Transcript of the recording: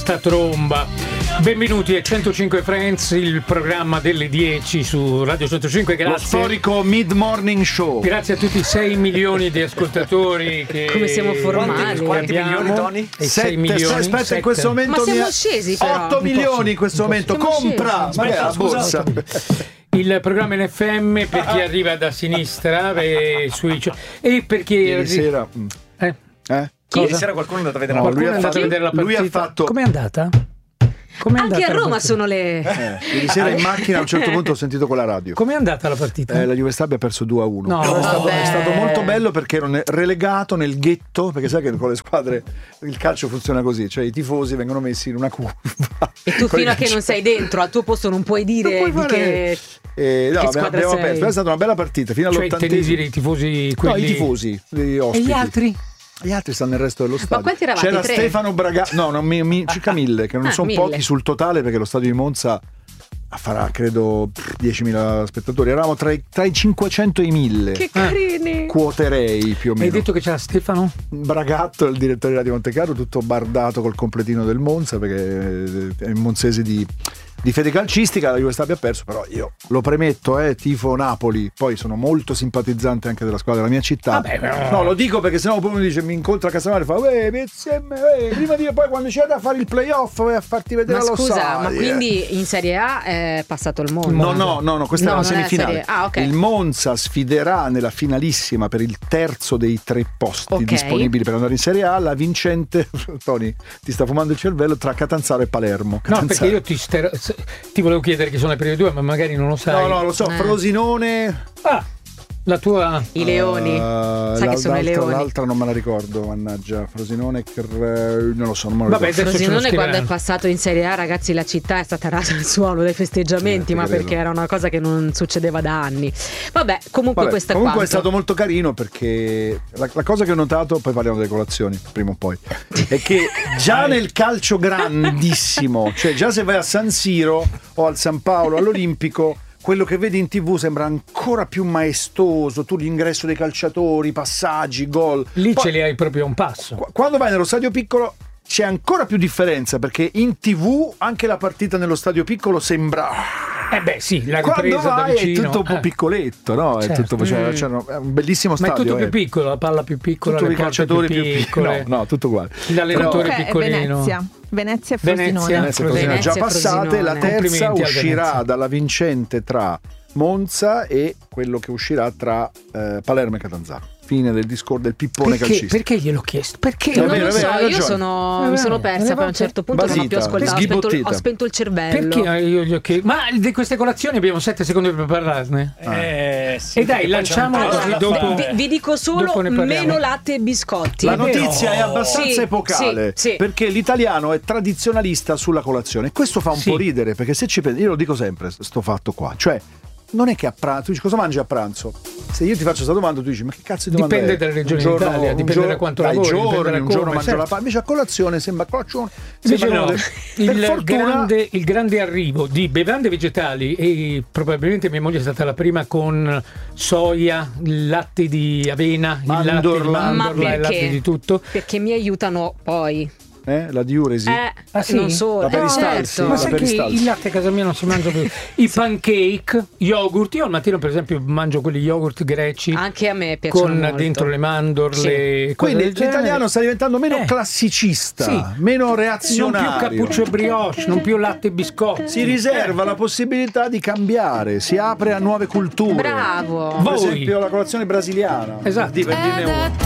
sta tromba. Benvenuti a 105 Friends, il programma delle 10 su Radio 105. Grazie. Lo storico Mid Morning Show. Grazie a tutti i 6 milioni di ascoltatori che come siamo formali. Quanti milioni, Tony? 6 milioni. Aspetta, 7. In questo momento ma siamo scesi però. 8 milioni in questo momento. Siamo Compra! scesi. Magari la borsa. Il programma in FM per chi arriva da sinistra e per chi Ieri sera. Ieri sera qualcuno è andato a vedere No, la lui è ha andato fatto- a vedere la lui partita. ha fatto- Com'è andata? Com'è Anche andata a la Roma partita? sono le Ieri sera in macchina a un certo punto ho sentito con la radio. Com'è andata la partita? La Juve Stabia ha perso 2-1. No, è stato molto bello perché ero relegato nel ghetto, perché sai che con le squadre il calcio funziona così, cioè i tifosi vengono messi in una curva. e tu fino a che non sei dentro al tuo posto non puoi dire Non puoi di che No, che squadra abbiamo sei? perso, è stata una bella partita fino Cioè all'80esimo. intendi dire i tifosi No, quelli... i tifosi, gli E ospiti. gli altri? Gli altri stanno nel resto dello stadio. quanti eravate? C'era 3? Stefano Braga, circa 1000, che non sono 1000. pochi sul totale perché lo stadio di Monza farà credo 10.000 spettatori. Eravamo tra i 500 e i 1000. che carini. Quoterei più o meno. Hai detto che c'era Stefano? Bragatto, il direttore di Radio Montecarlo, tutto bardato col completino del Monza perché è in monzese di fede calcistica. La Juve Stabia ha perso, però io lo premetto, tifo Napoli, poi sono molto simpatizzante anche della squadra della mia città. Vabbè, però... No, lo dico perché sennò poi mi dice, mi incontra a Casanare e fa prima di poi quando c'è da fare il playoff vai a farti vedere Ma lo scusa, stadio. ma quindi in Serie A è passato il mondo? No, questa è No, una non è semifinale. Serie A, ok. Il Monza sfiderà nella finalissima per il terzo dei 3 posti Ok. disponibili per andare in Serie A. La vincente, Tony, ti sta fumando il cervello, tra Catanzaro e Palermo. No, perché io ti volevo chiedere chi sono le prime due, ma magari non lo sai. No, lo so, Frosinone. Ah, la tua... I Leoni. Sai che sono i Leoni. L'altra non me la ricordo, mannaggia. Frosinone, non lo so, non me lo Vabbè, ricordo. adesso ce lo Frosinone quando è scriveranno. passato in Serie A, ragazzi, la città è stata rasa al suolo dai festeggiamenti, ma credo. perché era una cosa che non succedeva da anni. Vabbè, comunque Vabbè, questo è comunque quanto. è stato molto carino perché la cosa che ho notato, poi parliamo delle colazioni prima o poi, è che già nel calcio grandissimo, cioè già se vai a San Siro o al San Paolo, all'Olimpico, quello che vedi in TV sembra ancora più maestoso, tu l'ingresso dei calciatori, passaggi, gol. Lì Poi, ce li hai proprio a un passo. quando vai nello stadio piccolo c'è ancora più differenza perché in TV anche la partita nello stadio piccolo sembra... Beh sì, la Quando ripresa da vai è vicino. tutto un po' piccoletto, no? Certo. È tutto, è un bellissimo Ma è stadio. tutto più piccolo, la palla più piccola, Tutti le i porte calciatori più piccole. piccoli. No, tutto uguale. L'allenatore Comunque è piccolino. Venezia e Frosinone. Venezia. Frosinone già Venezia, passate, Frosinone. la terza Complimenti al uscirà Venezia. dalla vincente tra Monza e quello che uscirà tra Palermo e Catanzaro. Fine del discorso del pippone calcistico. Perché gliel'ho chiesto? Perché? Va Non bene, lo so, hai io ragione. mi sono persa, poi a un certo punto non ho più Basita, ascoltato, sghibottita. ho spento il cervello. Perché io gli ho chiesto? Ma di queste colazioni abbiamo 7 secondi per parlarne? sì, E dai, perché poi c'è un lanciamola po' così da dopo. fare. Vi dico solo Dopo ne parliamo. meno latte e biscotti. La notizia è abbastanza Sì, epocale sì, sì. perché l'italiano è tradizionalista sulla colazione. Questo fa un Sì. po' ridere perché se ci pensi, io lo dico sempre sto fatto qua, cioè non è che a pranzo, tu dici cosa mangi a pranzo? Se io ti faccio questa domanda tu dici ma che cazzo di domanda Dipende è? dalle regioni Un giorno- d'Italia, un dipende giorno- da quanto dai lavori, giorni, dipende da un giorno come, mangio certo. la pasta, invece a colazione sembra colazione. Invece sembra no, per fortuna il grande arrivo di bevande vegetali e probabilmente mia moglie è stata la prima con soia, il latte di avena, il latte di Mandorla. Ma mandorla, il latte perché? di tutto. Perché mi aiutano poi. la diuresi. Ah, sì? Non solo. La peristalsi, certo. la Ma sai che peristalsi. il latte a casa mia non si mangia più. I pancake, yogurt. Io al mattino, per esempio, mangio quelli yogurt greci Anche a me piacciono con molto. dentro le mandorle. cose Quindi del genere. l'italiano sta diventando meno Eh. classicista, Sì. meno Non reazionario. più cappuccio e brioche, non più latte e biscotti. Si riserva la possibilità di cambiare, si apre a nuove culture. Bravo. Per Voi. esempio la colazione brasiliana. Esatto. Per dirne uno.